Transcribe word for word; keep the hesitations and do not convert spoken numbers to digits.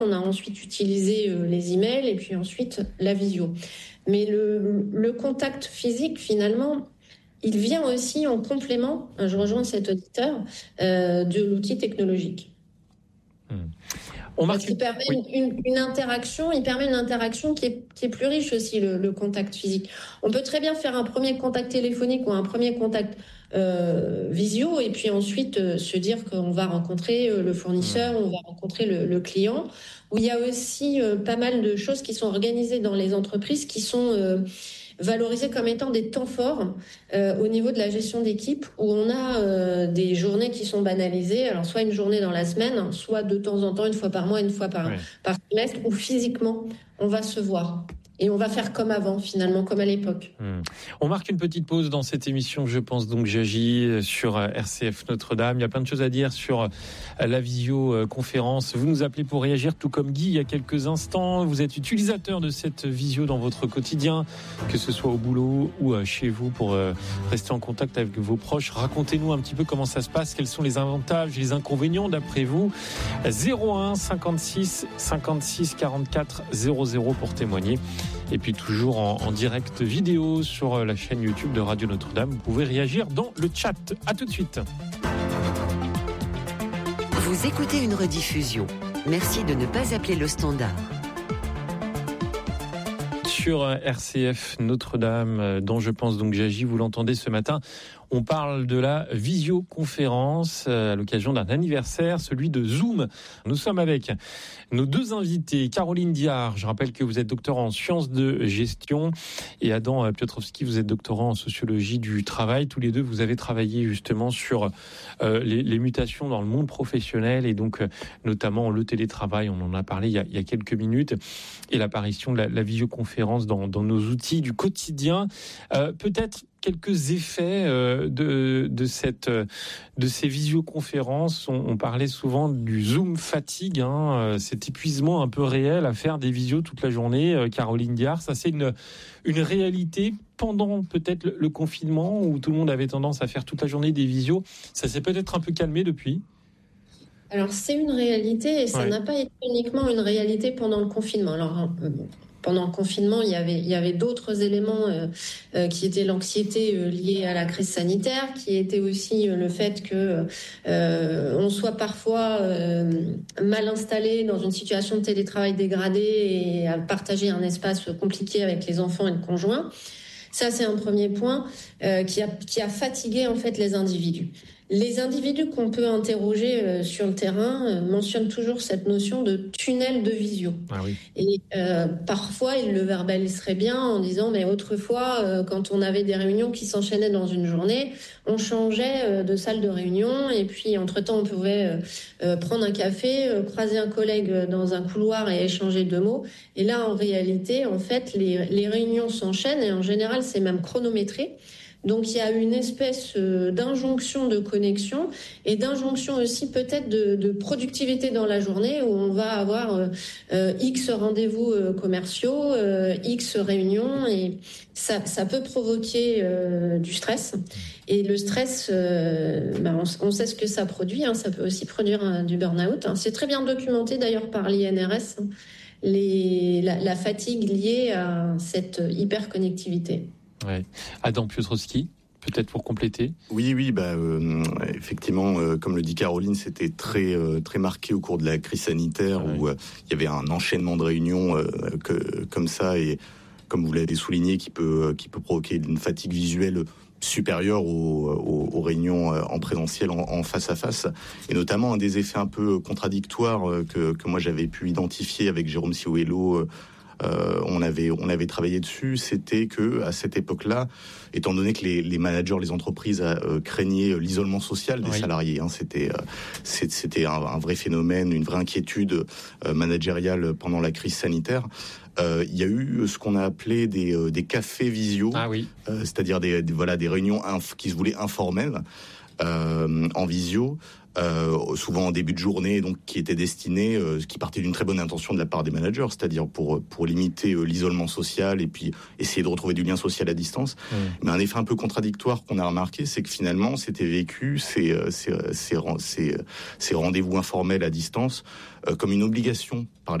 On a ensuite utilisé euh, les emails et puis ensuite la visio. Mais le, le contact physique, finalement, il vient aussi en complément, je rejoins cet auditeur, euh, de l'outil technologique. Mmh. On marque... Parce qu'il permet oui. une, une interaction, il permet une interaction qui est, qui est plus riche aussi, le, le contact physique. On peut très bien faire un premier contact téléphonique ou un premier contact euh, visio et puis ensuite euh, se dire qu'on va rencontrer euh, le fournisseur, mmh. on va rencontrer le, le client. Où il y a aussi euh, pas mal de choses qui sont organisées dans les entreprises qui sont euh, valorisées comme étant des temps forts euh, au niveau de la gestion d'équipe où on a euh, des journées qui sont banalisées, alors soit une journée dans la semaine, soit de temps en temps, une fois par mois, une fois par, ouais. par trimestre, où physiquement on va se voir. Et on va faire comme avant, finalement, comme à l'époque. Mmh. On marque une petite pause dans cette émission, je pense donc j'agis sur R C F Notre-Dame. Il y a plein de choses à dire sur la visioconférence. Vous nous appelez pour réagir, tout comme Guy il y a quelques instants. Vous êtes utilisateur de cette visio dans votre quotidien, que ce soit au boulot ou chez vous, pour rester en contact avec vos proches. Racontez-nous un petit peu comment ça se passe, quels sont les avantages et les inconvénients d'après vous. zéro un cinquante-six cinquante-six quarante-quatre zéro zéro pour témoigner. Et puis toujours en, en direct vidéo sur la chaîne YouTube de Radio Notre-Dame. Vous pouvez réagir dans le chat. À tout de suite. Vous écoutez une rediffusion. Merci de ne pas appeler le standard. Sur R C F Notre-Dame, dont je pense donc j'agis, vous l'entendez ce matin. On parle de la visioconférence à l'occasion d'un anniversaire, celui de Zoom. Nous sommes avec nos deux invités, Caroline Diard, je rappelle que vous êtes doctorant en sciences de gestion, et Adam Piotrowski, vous êtes doctorant en sociologie du travail. Tous les deux, vous avez travaillé justement sur euh, les, les mutations dans le monde professionnel, et donc euh, notamment le télétravail, on en a parlé il y a, il y a quelques minutes, et l'apparition de la, la visioconférence dans, dans nos outils du quotidien. Euh, peut-être quelques effets euh, de de cette de ces visioconférences. On, on parlait souvent du Zoom fatigue, hein, euh, cet épuisement un peu réel à faire des visios toute la journée. Euh, Caroline Diard, ça c'est une une réalité pendant peut-être le, le confinement où tout le monde avait tendance à faire toute la journée des visios. Ça s'est peut-être un peu calmé depuis. Alors c'est une réalité et ça ouais. n'a pas été uniquement une réalité pendant le confinement. Alors euh, Pendant le confinement, il y avait, il y avait d'autres éléments euh, euh, qui étaient l'anxiété euh, liée à la crise sanitaire, qui était aussi euh, le fait que euh, on soit parfois euh, mal installé dans une situation de télétravail dégradé et à partager un espace compliqué avec les enfants et le conjoint. Ça, c'est un premier point euh, qui a, qui a fatigué en fait les individus. Les individus qu'on peut interroger euh, sur le terrain euh, mentionnent toujours cette notion de tunnel de visio. Ah oui. Et euh, parfois, ils le verbaliseraient bien en disant, mais autrefois, euh, quand on avait des réunions qui s'enchaînaient dans une journée, on changeait euh, de salle de réunion et puis, entre-temps, on pouvait euh, euh, prendre un café, euh, croiser un collègue dans un couloir et échanger deux mots. Et là, en réalité, en fait, les, les réunions s'enchaînent et en général, c'est même chronométré. Donc il y a une espèce d'injonction de connexion et d'injonction aussi peut-être de, de productivité dans la journée où on va avoir euh, euh, X rendez-vous euh, commerciaux, euh, X réunions et ça, ça peut provoquer euh, du stress. Et le stress, euh, ben on, on sait ce que ça produit, hein, ça peut aussi produire un, du burn-out. Hein. C'est très bien documenté d'ailleurs par l'I N R S, hein, les, la, la fatigue liée à cette hyperconnectivité. Ouais. Adam Piotrowski, peut-être pour compléter. Oui, oui, bah euh, effectivement, euh, comme le dit Caroline, c'était très euh, très marqué au cours de la crise sanitaire ouais. où il euh, y avait un enchaînement de réunions euh, que comme ça et comme vous l'avez souligné, qui peut qui peut provoquer une fatigue visuelle supérieure aux, aux, aux réunions en présentiel, en, en face à face, et notamment un des effets un peu contradictoires que que moi j'avais pu identifier avec Jérôme Siouello. Euh, on avait on avait travaillé dessus, c'était que à cette époque-là, étant donné que les, les managers, les entreprises euh, craignaient l'isolement social des oui. salariés, hein, c'était euh, c'était un, un vrai phénomène, une vraie inquiétude euh, managériale pendant la crise sanitaire. Euh, il y a eu ce qu'on a appelé des euh, des cafés visio, ah oui. euh, c'est-à-dire des, des voilà des réunions inf- qui se voulaient informelles. Euh, en visio, Euh, souvent en début de journée, donc qui était destiné, euh, qui partait d'une très bonne intention de la part des managers, c'est-à-dire pour pour limiter euh, l'isolement social et puis essayer de retrouver du lien social à distance. Mmh. Mais un effet un peu contradictoire qu'on a remarqué, c'est que finalement, c'était vécu ces ces ces, ces, ces rendez-vous informels à distance euh, comme une obligation par